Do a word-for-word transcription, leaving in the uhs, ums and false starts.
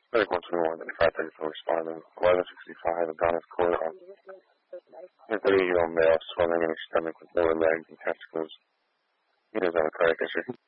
thirty-one twenty-one, thirty-five thirty-four responding. eleven sixty-five, Adonis Court. A thirty-year-old male swelling in his stomach with lower legs and testicles. He does have a cardiac history.